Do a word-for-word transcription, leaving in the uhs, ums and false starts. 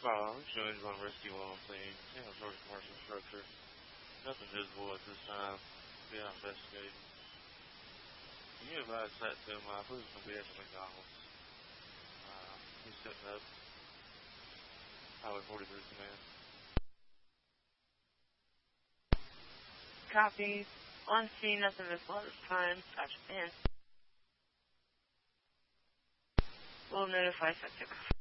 Oh, I'm showing you on rescue while I'm saying, you know, sort of commercial structure. Nothing visible at this time. Yeah, I'm investigating. Can you advise that to my who's going to be at the McDonald's? Uh, he's setting up. Highway forty-three command. Copy. On scene, nothing visible at this time. Gotcha, man. We'll notify sector.